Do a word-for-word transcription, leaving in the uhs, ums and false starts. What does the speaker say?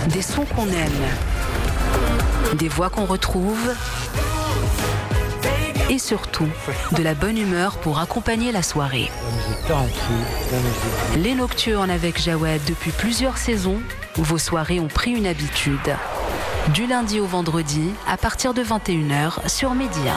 Des sons qu'on aime, des voix qu'on retrouve et surtout de la bonne humeur pour accompagner la soirée. Les Nocturnes avec Jawed depuis plusieurs saisons, vos soirées ont pris une habitude. Du lundi au vendredi à partir de vingt et une heures sur Média.